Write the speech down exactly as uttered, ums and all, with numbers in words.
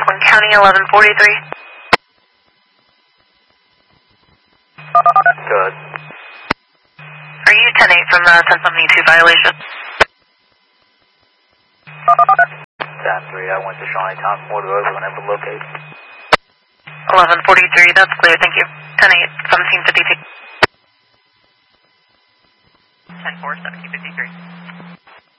Franklin County, eleven forty-three. Good. Are you ten eight from the ten seventy-two violation? ten three, I went to Shawnee Town, Fort Road, whenever located. eleven forty-three, that's clear, thank you. ten eight, seventeen fifty-two. ten four, seventeen fifty-three.